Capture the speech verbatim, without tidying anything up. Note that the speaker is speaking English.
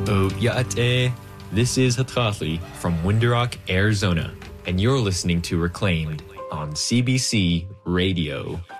Ya'ate. This is Hatrathli from Window Rock, Arizona, and you're listening to Reclaimed on C B C Radio.